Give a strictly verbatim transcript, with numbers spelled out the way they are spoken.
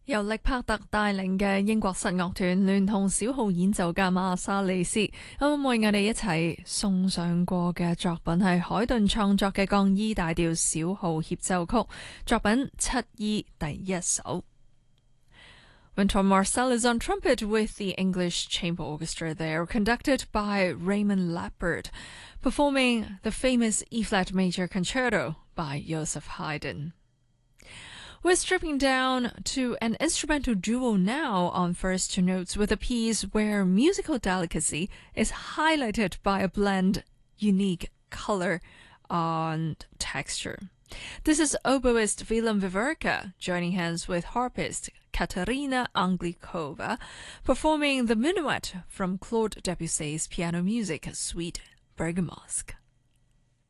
由力帕特帶領嘅英國實樂團聯同小號演奏家馬莎利斯，咁為我哋一齊送上過嘅作品係海頓創作嘅降 E 大調小號協奏曲，作品七 E 第一首。Wynton Marsalis is on trumpet with the English Chamber Orchestra there, conducted by Raymond Lappert, performing the famous E-flat major concerto by Joseph Haydn. We're stripping down to an instrumental duo now on First Two Notes with a piece where musical delicacy is highlighted by a blend, unique color and texture. This is oboist Willem Viverka joining hands with harpist Katerina Anglikova, performing the minuet from Claude Debussy's piano music suite Bergamasque.